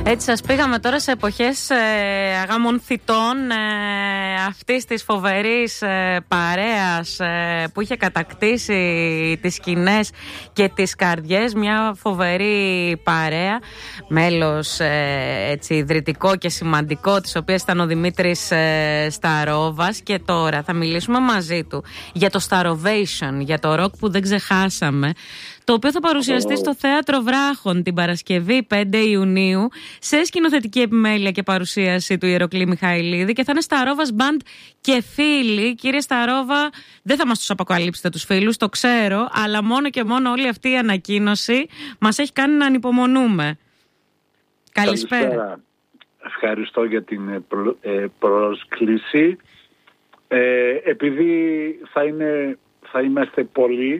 Έτσι σας πήγαμε τώρα σε εποχές αγαμονθητών αυτής της φοβερής παρέας που είχε κατακτήσει τις σκηνές και τις καρδιές. Μια φοβερή παρέα, μέλος έτσι ιδρυτικό και σημαντικό, της οποίας ήταν ο Δημήτρης Σταρόβας. Και τώρα θα μιλήσουμε μαζί του για το Starovation, για το ροκ που δεν ξεχάσαμε, το οποίο θα παρουσιαστεί στο Θέατρο Βράχων την Παρασκευή 5 Ιουνίου σε σκηνοθετική επιμέλεια και παρουσίαση του Ηρακλή Μιχαηλίδη, και θα είναι Σταρόβας Band και φίλοι. Κύριε Σταρόβα, δεν θα μας τους αποκαλύψετε τους φίλους, το ξέρω, αλλά μόνο και μόνο όλη αυτή η ανακοίνωση μας έχει κάνει να ανυπομονούμε. Καλησπέρα. Ευχαριστώ για την πρόσκληση. Επειδή θα είμαστε πολλοί,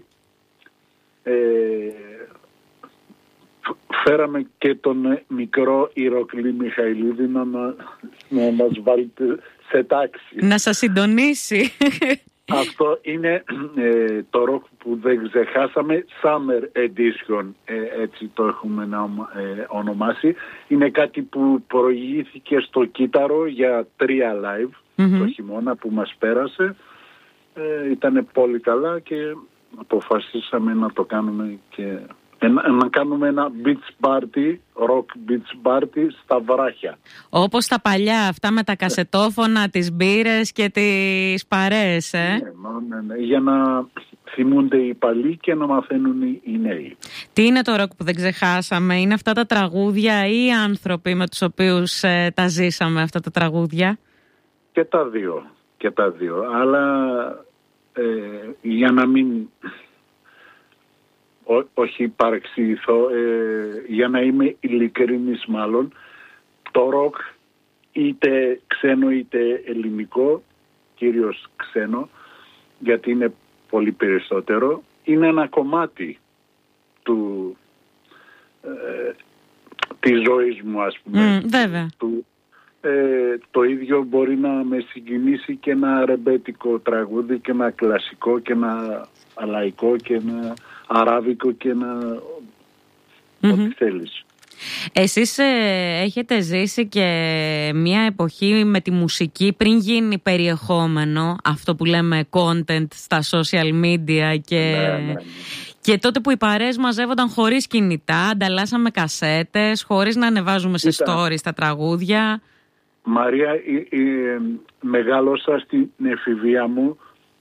φέραμε και τον μικρό Ηρακλή Μιχαηλίδη να μας βάλετε σε τάξη. Να σας συντονίσει. Αυτό είναι το ροκ που δεν ξεχάσαμε, Summer Edition, έτσι το έχουμε ονομάσει. Είναι κάτι που προηγήθηκε στο Κύτταρο για 3 live το χειμώνα που μας πέρασε. Ήταν πολύ καλά και αποφασίσαμε να το κάνουμε και να κάνουμε ένα beach party, rock beach party στα βράχια. Όπως τα παλιά, αυτά με τα κασετόφωνα, τις μπύρες και τις παρέες, Ναι, για να θυμούνται οι παλιοί και να μαθαίνουν οι νέοι. Τι είναι το ροκ που δεν ξεχάσαμε? Είναι αυτά τα τραγούδια ή οι άνθρωποι με τους οποίους τα ζήσαμε αυτά τα τραγούδια? Και τα δύο. Αλλά για να μην... όχι παρεξηγηθώ, για να είμαι ειλικρινής μάλλον, το ροκ είτε ξένο είτε ελληνικό, κυρίως ξένο, γιατί είναι πολύ περισσότερο, είναι ένα κομμάτι της ζωής μου, ας πούμε. Βέβαια. Το ίδιο μπορεί να με συγκινήσει και ένα ρεμπέτικο τραγούδι και ένα κλασικό και ένα αλαϊκό και ένα αράβικο και ένα ό,τι θέλεις. Εσείς έχετε ζήσει και μια εποχή με τη μουσική πριν γίνει περιεχόμενο, αυτό που λέμε content στα social media και τότε που οι παρέες μαζεύονταν χωρίς κινητά, ανταλλάσσαμε κασέτες, χωρίς να ανεβάζουμε σε stories τα τραγούδια. Μαρία, μεγάλωσα στην εφηβεία μου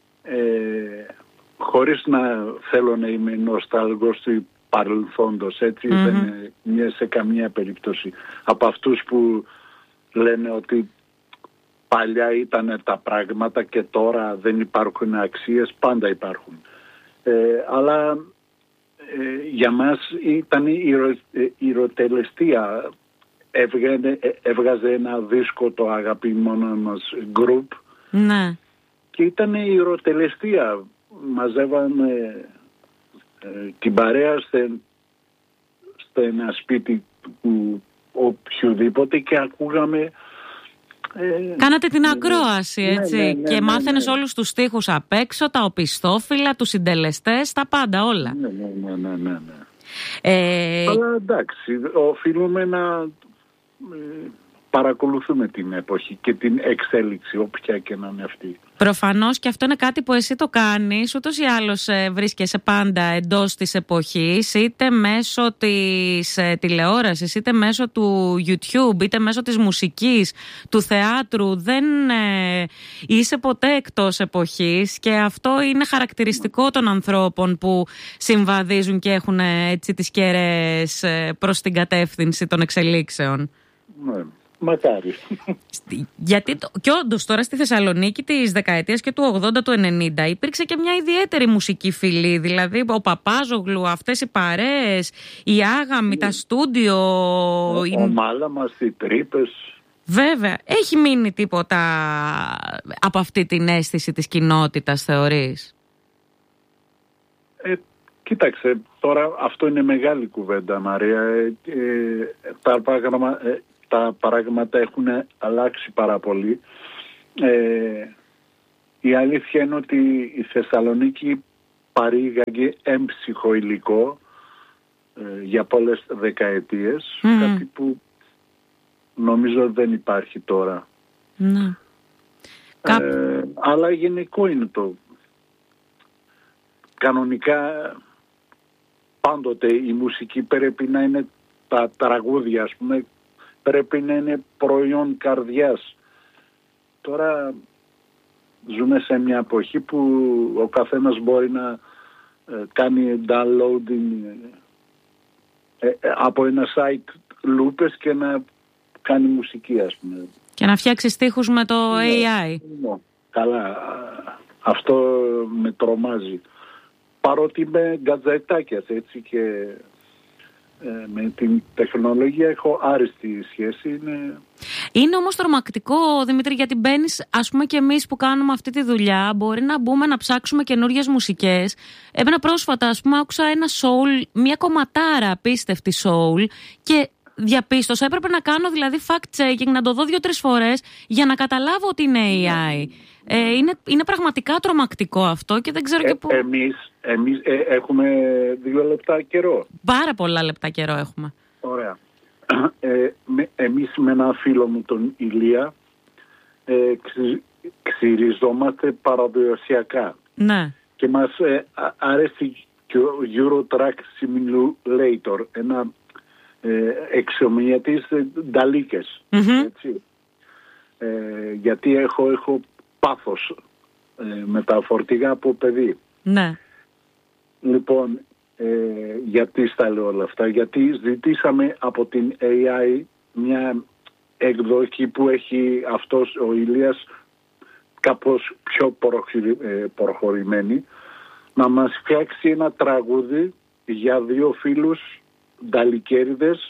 χωρίς να θέλω να είμαι νοστάλγος του παρελθόντος, έτσι, δεν είναι σε καμία περίπτωση από αυτούς που λένε ότι παλιά ήταν τα πράγματα και τώρα δεν υπάρχουν αξίες. Πάντα υπάρχουν, αλλά για μας ήταν η ηρωτελεστία. Έβγαζε ένα δίσκο το αγαπημένο μας group, ναι, και ήταν η ηρωτελεστία. Μαζεύαμε την παρέα στο ένα σπίτι του οποιοδήποτε και ακούγαμε. Κάνατε την ακρόαση, έτσι, ναι, και μάθαινες όλους τους στίχους απ' έξω, τα οπισθόφυλλα, τους συντελεστές, τα πάντα όλα. Ναι. Αλλά εντάξει, οφείλουμε να παρακολουθούμε την εποχή και την εξέλιξη, όποια και να είναι αυτή. Προφανώς, και αυτό είναι κάτι που εσύ το κάνεις, ούτως ή άλλως βρίσκεσαι πάντα εντός της εποχής, είτε μέσω της τηλεόρασης, είτε μέσω του YouTube, είτε μέσω της μουσικής, του θεάτρου. Δεν είσαι ποτέ εκτός εποχής, και αυτό είναι χαρακτηριστικό των ανθρώπων που συμβαδίζουν και έχουν έτσι τις κεραίες προς την κατεύθυνση των εξελίξεων. Ναι. Μακάρι. Γιατί και όντως τώρα στη Θεσσαλονίκη της δεκαετίας και του 80 του 90 υπήρξε και μια ιδιαίτερη μουσική φυλή. Δηλαδή ο Παπάζογλου, αυτές οι παρέες, οι Άγαμοι, τα στούντιο, ο Μάλαμας, οι Τρύπες. Βέβαια. Έχει μείνει τίποτα από αυτή την αίσθηση της κοινότητας, θεωρείς? Κοίταξε, τώρα αυτό είναι μεγάλη κουβέντα, Μαρία. Τα πράγματα έχουν αλλάξει πάρα πολύ. Η αλήθεια είναι ότι η Θεσσαλονίκη παρήγαγε έμψυχο υλικό για πολλές δεκαετίες, κάτι που νομίζω δεν υπάρχει τώρα. Ναι. Αλλά γενικό είναι το. Κανονικά πάντοτε η μουσική πρέπει να είναι, τα τραγούδια ας πούμε, πρέπει να είναι προϊόν καρδιάς. Τώρα ζούμε σε μια εποχή που ο καθένας μπορεί να κάνει downloading από ένα site λούπες και να κάνει μουσική, ας πούμε. Και να φτιάξει στίχους με το AI. Καλά, αυτό με τρομάζει. Παρότι είμαι γκατζετάκιας, έτσι, και με την τεχνολογία έχω άριστη σχέση. Είναι όμως τρομακτικό, Δημήτρη, γιατί μπαίνεις, ας πούμε, και εμείς που κάνουμε αυτή τη δουλειά, μπορεί να μπούμε να ψάξουμε καινούριες μουσικές. Έμενα πρόσφατα, ας πούμε, άκουσα ένα soul, μια κομματάρα απίστευτη soul, και διαπίστωσα, έπρεπε να κάνω δηλαδή fact-checking, να το δω 2-3 φορές για να καταλάβω ότι είναι AI. Είναι πραγματικά τρομακτικό αυτό και δεν ξέρω και πού. Εμείς έχουμε 2 λεπτά καιρό. Πάρα πολλά λεπτά καιρό έχουμε. Ωραία. Εμείς με ένα φίλο μου, τον Ηλία, ξυριζόμαστε παραδοσιακά. Ναι. Και μας αρέσει και ο Eurotrack Simulator, ένα εξομοιωτής νταλίκες. Έτσι. Γιατί έχω πάθος με τα φορτηγά από παιδί. Ναι. Λοιπόν, γιατί στα λέω όλα αυτά? Γιατί ζητήσαμε από την AI μια εκδοχή που έχει αυτός ο Ηλίας κάπως πιο προχωρημένη, να μας φτιάξει ένα τραγούδι για 2 φίλους νταλικέριδες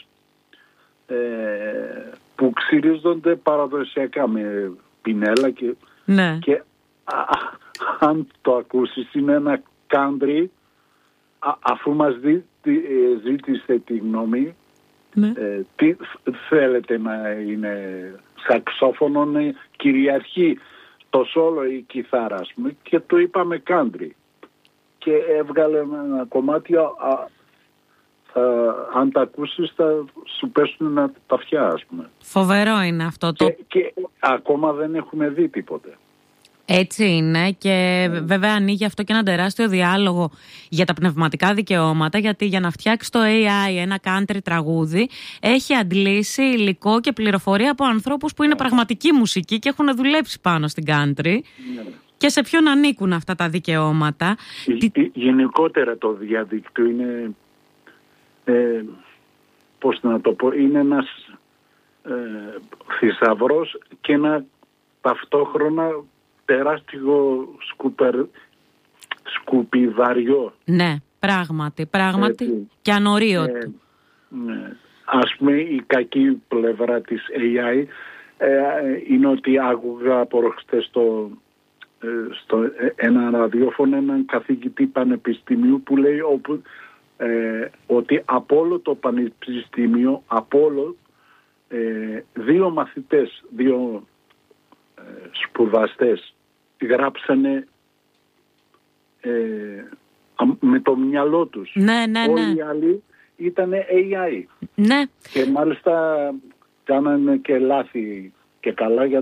που ξυρίζονται παραδοσιακά με πινέλα και, ναι. Και αν το ακούσεις είναι ένα country, αφού μας ζήτησε τη γνώμη, ναι. Τι θέλετε να είναι? Σαξόφωνο, κυριαρχεί το σόλο ή κιθάρα, ας πούμε, και του είπαμε country και έβγαλε ένα κομμάτι. Αν τα ακούσεις θα σου πέσουν τα αυτιά, ας πούμε. Φοβερό είναι αυτό το. Και ακόμα δεν έχουμε δει τίποτε. Έτσι είναι, και βέβαια ανοίγει αυτό και ένα τεράστιο διάλογο για τα πνευματικά δικαιώματα, γιατί για να φτιάξει το AI ένα country τραγούδι έχει αντλήσει υλικό και πληροφορία από ανθρώπους που είναι πραγματική μουσική και έχουν δουλέψει πάνω στην country. Και σε ποιον ανήκουν αυτά τα δικαιώματα. Γενικότερα το διαδίκτυο είναι, πώς να το πω, είναι ένας θησαυρός και ένα ταυτόχρονα τεράστιο σκουπιδαριό. Ναι, πράγματι και ανορίωτο. Ναι. Ας πούμε, η κακή πλευρά της AI είναι ότι άκουγα προχτές στο ένα ραδιόφωνο έναν καθηγητή πανεπιστημίου που λέει ότι από όλο το πανεπιστήμιο, από όλο, 2 μαθητές, 2 σπουδαστές γράψανε με το μυαλό τους. Ναι. Όλοι οι άλλοι ήταν AI. Ναι. Και μάλιστα κάνανε και λάθη και καλά για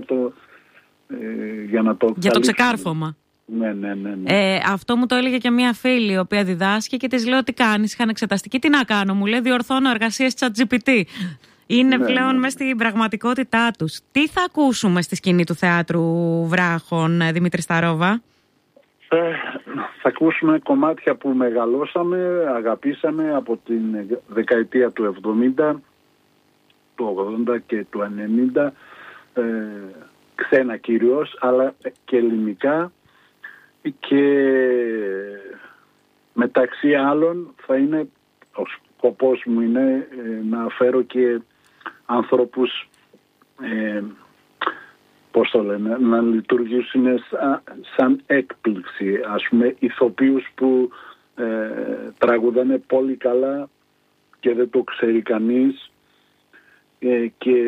το ξεκάρφωμα. Ναι. Αυτό μου το έλεγε και μια φίλη η οποία διδάσκει και της λέω τι κάνεις, είχαν εξεταστική, τι να κάνω, μου λέει διορθώνω εργασίες ChatGPT. Είναι πλέον μέσα στην πραγματικότητά τους. Τι θα ακούσουμε στη σκηνή του Θεάτρου Βράχων, Δημήτρη Σταρόβα? Θα ακούσουμε κομμάτια που μεγαλώσαμε, αγαπήσαμε από την δεκαετία του 70, του 80 και του 90, ξένα κυρίως, αλλά και ελληνικά, και μεταξύ άλλων θα είναι, ο σκοπός μου είναι να φέρω και ανθρώπους, πώς το λένε, να λειτουργήσουν σαν έκπληξη, ας πούμε ηθοποιούς που τραγουδάνε πολύ καλά και δεν το ξέρει κανείς, και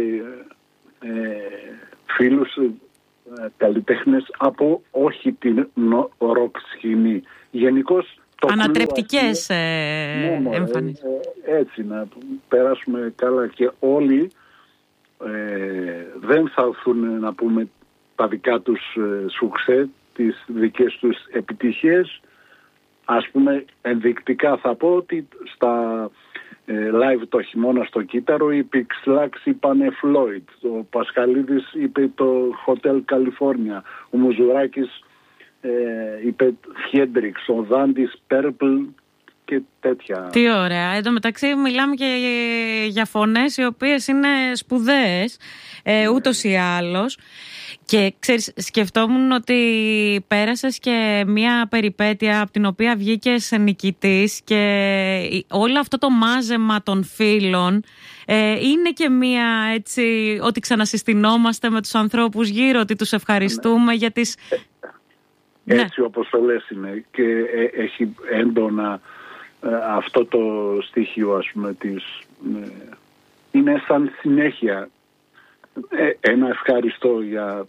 φίλους καλλιτέχνες από όχι την ροκ σκηνή. Γενικώς ανατρεπτικές εμφανίσεις. Έτσι να περάσουμε καλά και όλοι δεν θα έρθουν, να πούμε, τα δικά τους σουξέ, τις δικές τους επιτυχίες. Ας πούμε, ενδεικτικά θα πω ότι στα live το χειμώνα στο Κύτταρο οι Pixlax είπανε Floyd, ο Πασχαλίδης είπε το Hotel California, ο Μουζουράκης είπε Hendrix, ο Δάντης Purple και τέτοια. Τι ωραία. Εν τω μεταξύ μιλάμε και για φωνές οι οποίες είναι σπουδαίες, ούτως ή άλλως. Και ξέρεις, σκεφτόμουν ότι πέρασες και μια περιπέτεια από την οποία βγήκες νικητής και όλο αυτό το μάζεμα των φίλων είναι και μια έτσι, ότι ξανασυστηνόμαστε με τους ανθρώπους γύρω, ότι τους ευχαριστούμε για τις... Έτσι όπως το λες είναι και έχει έντονα αυτό το στοιχείο, ας πούμε, είναι σαν συνέχεια ένα ευχαριστώ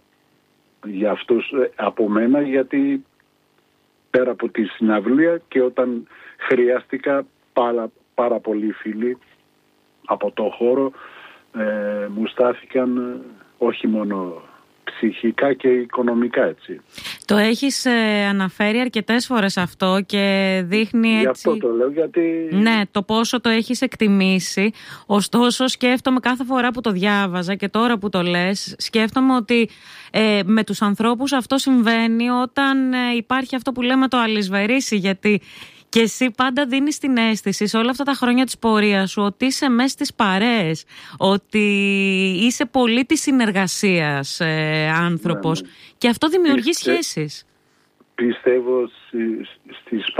για αυτούς από μένα, γιατί πέρα από τη συναυλία και όταν χρειάστηκα πάρα πολλοί φίλοι από το χώρο μου στάθηκαν όχι μόνο ψυχικά και οικονομικά, έτσι. Το έχεις αναφέρει αρκετές φορές αυτό και δείχνει έτσι... Γι' αυτό το λέω, γιατί... Ναι, το πόσο το έχεις εκτιμήσει. Ωστόσο σκέφτομαι κάθε φορά που το διάβαζα και τώρα που το λες, σκέφτομαι ότι με τους ανθρώπους αυτό συμβαίνει όταν υπάρχει αυτό που λέμε το αλυσβερίσι, γιατί... Και εσύ πάντα δίνεις την αίσθηση σε όλα αυτά τα χρόνια της πορείας σου ότι είσαι μέσα στις παρέες, ότι είσαι πολύ της συνεργασίας άνθρωπος, και αυτό δημιουργεί σχέσεις. Πιστεύω στις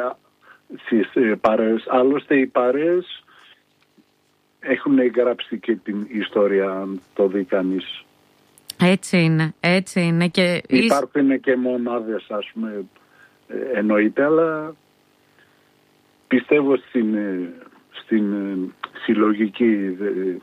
παρέες. Άλλωστε οι παρέες έχουν γράψει και την ιστορία, αν το δει κανείς. Έτσι είναι, έτσι είναι. Και υπάρχουν και μονάδες, ας πούμε, εννοείται, αλλά... Πιστεύω στην συλλογική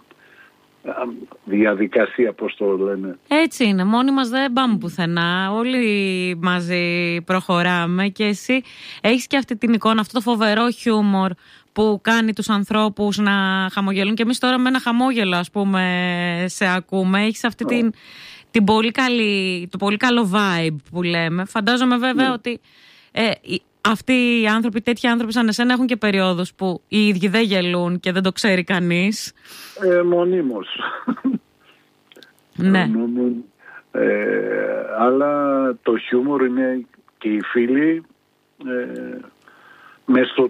διαδικασία, πώς το λένε. Έτσι είναι, μόνοι μας δεν πάμε πουθενά, όλοι μαζί προχωράμε και εσύ έχεις και αυτή την εικόνα, αυτό το φοβερό χιούμορ που κάνει τους ανθρώπους να χαμογελούν, και εμείς τώρα με ένα χαμόγελο, ας πούμε, σε ακούμε. Έχεις αυτή την πολύ καλή, το πολύ καλό vibe που λέμε. Φαντάζομαι βέβαια ότι αυτοί οι άνθρωποι, τέτοιοι άνθρωποι σαν εσένα, έχουν και περιόδους που οι ίδιοι δεν γελούν και δεν το ξέρει κανείς. Μονίμως. Ναι. Αλλά το χιούμορ είναι και οι φίλοι μέσω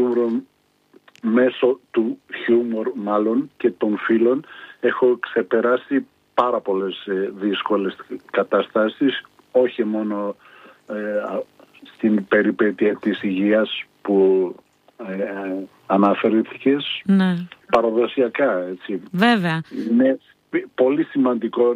του χιούμορ μάλλον και των φίλων έχω ξεπεράσει πάρα πολλές δύσκολες καταστάσεις, όχι μόνο στην περιπέτεια της υγείας που αναφέρθηκες, ναι. Παραδοσιακά, έτσι. Βέβαια. Είναι πολύ σημαντικό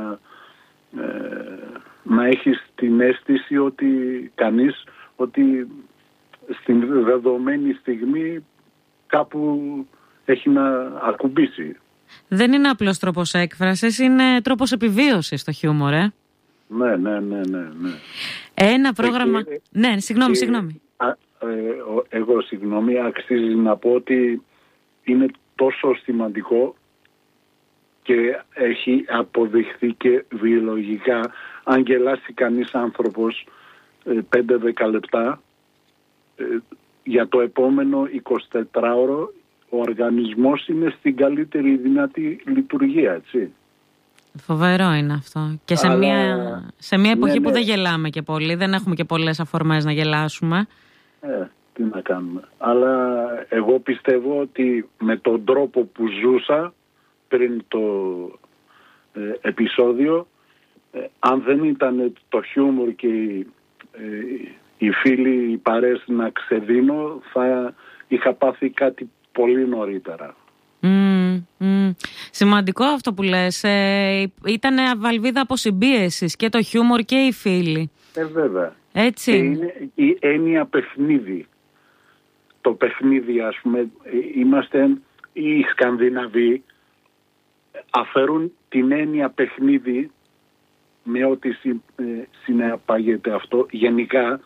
να έχεις την αίσθηση ότι κανείς, ότι στην δεδομένη στιγμή κάπου έχει να ακουμπήσει. Δεν είναι απλώς τρόπος έκφρασης, είναι τρόπος επιβίωσης το χιούμορ, Ναι. Ένα πρόγραμμα... Ναι, συγγνώμη. Εγώ συγγνώμη, αξίζει να πω ότι είναι τόσο σημαντικό και έχει αποδειχθεί και βιολογικά, αν γελάσει κανείς άνθρωπος 5-10 λεπτά, για το επόμενο 24ωρο ο οργανισμός είναι στην καλύτερη δυνατή λειτουργία, έτσι. Φοβερό είναι αυτό. Και σε μια εποχή που δεν γελάμε και πολύ, δεν έχουμε και πολλές αφορμές να γελάσουμε. Τι να κάνουμε. Αλλά εγώ πιστεύω ότι με τον τρόπο που ζούσα πριν το επεισόδιο, αν δεν ήταν το χιούμορ και οι φίλοι, οι παρέες να ξεδίνω, θα είχα πάθει κάτι πολύ νωρίτερα. Σημαντικό αυτό που λες. Ήταν βαλβίδα αποσυμπίεσης και το χιούμορ και οι φίλοι. Βέβαια. Έτσι. Είναι η έννοια παιχνίδι. Το παιχνίδι, ας πούμε, είμαστε οι Σκανδιναβοί, αφαιρούν την έννοια παιχνίδι με ό,τι συνεπάγεται αυτό γενικά.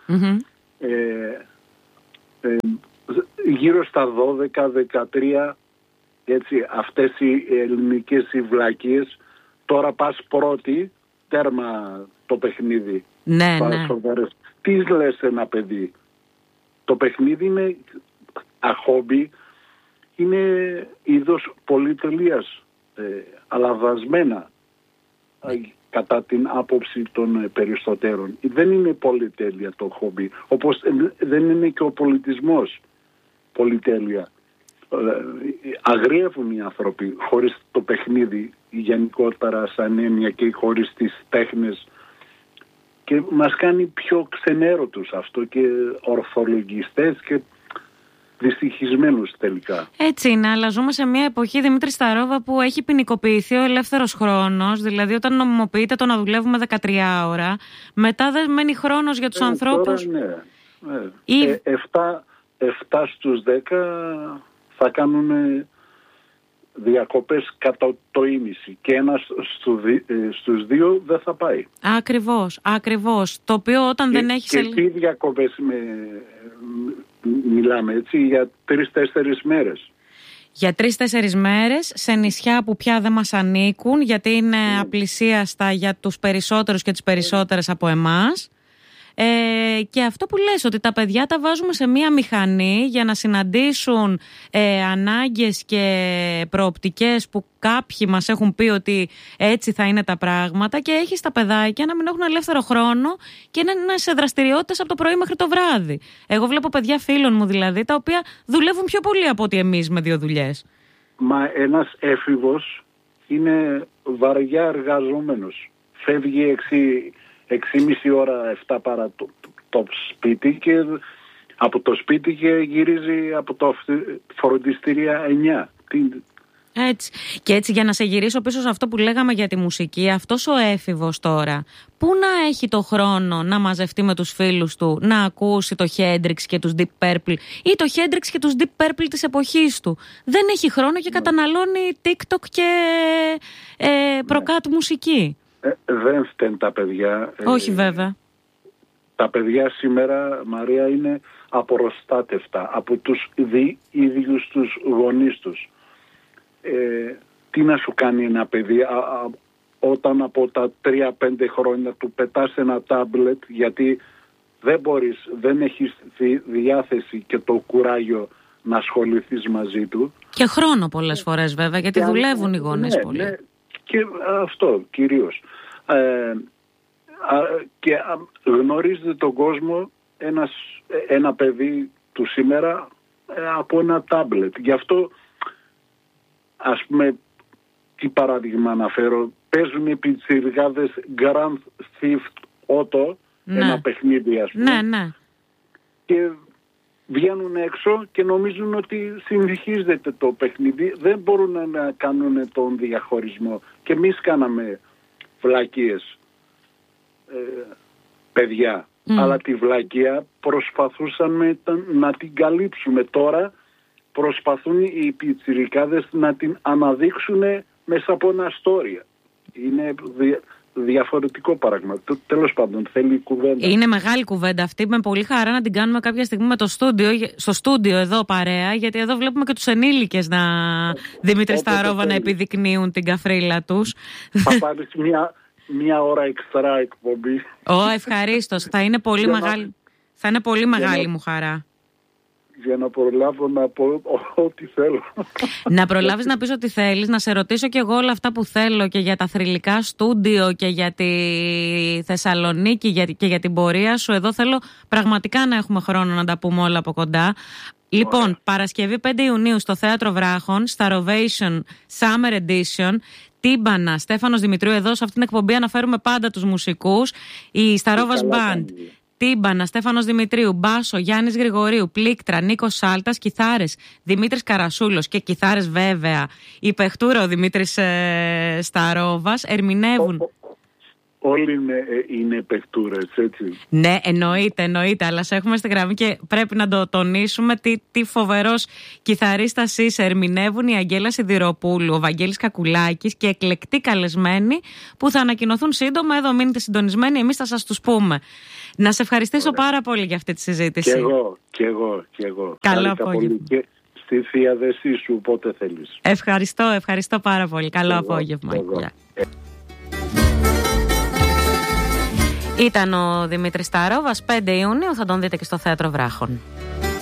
Γύρω στα 12-13 Έτσι, αυτές οι ελληνικές οι βλακίες, τώρα πας πρώτη, τέρμα το παιχνίδι. Ναι. Τι λες ένα παιδί? Το παιχνίδι είναι αχόμπι, είναι είδος πολυτελείας, αλλά δασμένα κατά την άποψη των περισσότερων. Δεν είναι πολυτέλεια το χόμπι, όπως δεν είναι και ο πολιτισμός πολυτέλεια. Αγριεύουν οι άνθρωποι χωρίς το παιχνίδι γενικότερα σαν έννοια και χωρίς τις τέχνες, και μας κάνει πιο ξενέρωτους αυτό και ορθολογιστές και δυστυχισμένους τελικά. Έτσι είναι, αλλά ζούμε σε μια εποχή, Δημήτρη Σταρόβα, που έχει ποινικοποιηθεί ο ελεύθερος χρόνος. Δηλαδή, όταν νομιμοποιείται το να δουλεύουμε 13 ώρα, μετά δεν μένει χρόνος για τους ανθρώπους. Τώρα, ναι. 7 στους 10 θα κάνουν διακοπές κατά το ίμιση και ένας στους 2 δεν θα πάει. Ακριβώς. Το οποίο όταν δεν έχει... Και τι διακοπές μιλάμε, έτσι, για 3-4 μέρες. Για 3-4 μέρες σε νησιά που πια δεν μας ανήκουν, γιατί είναι απλησίαστα για τους περισσότερους και τις περισσότερες από εμάς. Και αυτό που λες, ότι τα παιδιά τα βάζουμε σε μία μηχανή για να συναντήσουν ανάγκες και προοπτικές που κάποιοι μας έχουν πει ότι έτσι θα είναι τα πράγματα, και έχεις τα παιδάκια να μην έχουν ελεύθερο χρόνο και να είναι σε δραστηριότητες από το πρωί μέχρι το βράδυ. Εγώ βλέπω παιδιά φίλων μου δηλαδή, τα οποία δουλεύουν πιο πολύ από ότι εμείς με 2 δουλειές. Μα ένας έφηβος είναι βαριά εργαζόμενος. Φεύγει 6,5 ώρα, 7 παρά το σπίτι, και από το σπίτι και γυρίζει από το φροντιστήρια 9. Έτσι. Και έτσι, για να σε γυρίσω πίσω σε αυτό που λέγαμε για τη μουσική, αυτός ο έφηβος τώρα, πού να έχει το χρόνο να μαζευτεί με τους φίλους του, να ακούσει το Hendrix και τους Deep Purple ή το Hendrix και τους Deep Purple της εποχής του? Δεν έχει χρόνο και καταναλώνει TikTok και προκάτ μουσική. Δεν φταίνουν τα παιδιά. Όχι βέβαια. Τα παιδιά σήμερα, Μαρία, είναι απροστάτευτα από τους ίδιους τους γονείς τους. Τι να σου κάνει ένα παιδί όταν από τα 3-5 χρόνια του πετάς ένα τάμπλετ, γιατί δεν έχεις διάθεση και το κουράγιο να ασχοληθείς μαζί του. Και χρόνο πολλές φορές βέβαια, γιατί δουλεύουν οι γονείς πολύ. Ναι. Και αυτό κυρίως. Και γνωρίζετε τον κόσμο ένα παιδί του σήμερα από ένα τάμπλετ. Γι' αυτό, ας πούμε, τι παράδειγμα αναφέρω, παίζουν οι πιτσιρικάδες Grand Theft Auto, ένα παιχνίδι, ας πούμε. Ναι. Και βγαίνουν έξω και νομίζουν ότι συνεχίζεται το παιχνίδι. Δεν μπορούν να κάνουν τον διαχωρισμό. Και εμείς κάναμε βλακίες, παιδιά. Αλλά τη βλακεία προσπαθούσαμε να την καλύψουμε. Τώρα προσπαθούν οι πιτσιρικάδες να την αναδείξουν μέσα από ένα story. Είναι διαφορετικό πράγμα. Τέλος πάντων, θέλει κουβέντα. Είναι μεγάλη κουβέντα αυτή. Με πολύ χαρά να την κάνουμε κάποια στιγμή με στο στούντιο εδώ παρέα, γιατί εδώ βλέπουμε και τους ενήλικες Δημήτρη Σταρόβα, να επιδεικνύουν την καφρίλα τους. Θα πάρεις μια ώρα εξτρά εκπομπή. Ευχαρίστως. Θα είναι πολύ μεγάλη. Θα είναι πολύ μεγάλη μου χαρά. Για να προλάβω να πω ό,τι θέλω. Να προλάβεις να πεις ό,τι θέλεις, να σε ρωτήσω κι εγώ όλα αυτά που θέλω και για τα θρυλικά στούντιο και για τη Θεσσαλονίκη και για την πορεία σου. Εδώ θέλω πραγματικά να έχουμε χρόνο να τα πούμε όλα από κοντά. Λοιπόν, Παρασκευή 5 Ιουνίου στο Θέατρο Βράχων, Starovation Summer Edition. Τύμπανα, Στέφανος Δημητρίου. Εδώ σε αυτήν την εκπομπή αναφέρουμε πάντα τους μουσικούς. Η Σταρόβας Band. Τύμπανα, Στέφανος Δημητρίου. Μπάσο, Γιάννης Γρηγορίου. Πλήκτρα, Νίκος Σάλτας. Κιθάρες, Δημήτρης Καρασούλος. Και κιθάρες βέβαια η παιχτούρα, ο Δημήτρης Σταρόβας. Ερμηνεύουν. Όλοι είναι παιχτούρες, έτσι. Ναι, εννοείται, αλλά σε έχουμε στη γραμμή και πρέπει να το τονίσουμε τι φοβερός κιθαρίστας είσαι. Ερμηνεύουν η Αγγέλα Σιδηροπούλου, ο Βαγγέλης Κακουλάκης και εκλεκτοί καλεσμένοι που θα ανακοινωθούν σύντομα. Εδώ μείνετε συντονισμένοι, εμείς θα σας τους πούμε. Να σε ευχαριστήσω πάρα πολύ για αυτή τη συζήτηση. Και εγώ. Καλό απόγευμα. στη θεία δεσή σου όποτε θέλεις. Ευχαριστώ πάρα πολύ. Καλό απόγευμα. Ήταν ο Δημήτρης Σταρόβας. 5 Ιουνίου θα τον δείτε και στο Θέατρο Βράχων.